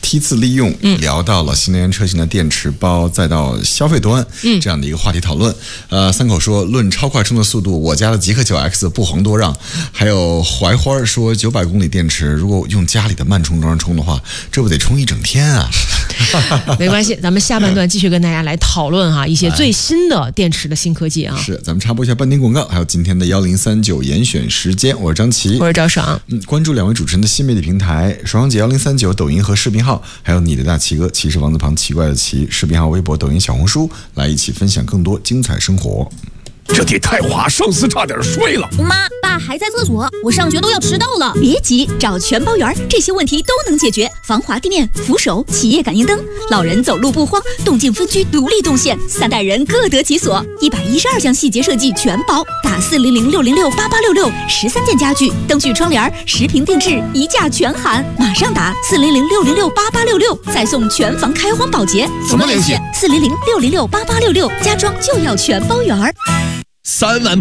梯次利用，聊到了新能源车型的电池包，再到消费端这样的一个话题讨论。三口说论超快充的速度，我家的极氪 9X 不遑多让。还有槐花说900公里电池，如果用家里的慢充桩充的话，这不得充一整天啊？ 没关系，咱们下半段继续跟大家来讨论哈一些最新的电池的新科技啊。 是，咱们插播一下半点广告，还有今天的1039严选时间，我是张琪， 我是赵爽。 关注两位主持人的新媒体平台爽姐1039抖音和视频号，还有你的大奇哥，奇是王字旁奇怪的奇，视频号、微博、抖音、小红书，来一起分享更多精彩生活。 这地太滑，上司差点睡了。 妈，爸还在厕所，我上学都要迟到了。 别急，找全包园，这些问题都能解决。防滑地面、扶手、企业感应灯，老人走路不慌，动静分区独立动线，3代人各得其所。112项细节设计全包，打400-606-8866，13件家具、灯具、窗帘，10瓶定制，一价全含。马上打400-606-8866，再送全房开荒保洁。 怎么联系？ 400-606-8866，家装就要全包园。 3万